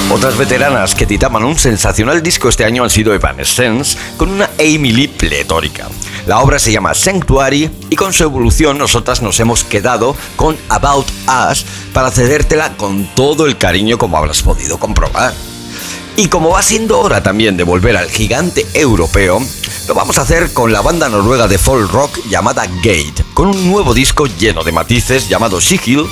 Otras veteranas que editaban un sensacional disco este año han sido Evanescence, con una Amy Lee pletórica. La obra se llama Sanctuary y con su evolución nosotras nos hemos quedado con About Us para cedértela con todo el cariño, como habrás podido comprobar. Y como va siendo hora también de volver al gigante europeo, lo vamos a hacer con la banda noruega de folk rock llamada Gate, con un nuevo disco lleno de matices llamado Sigil,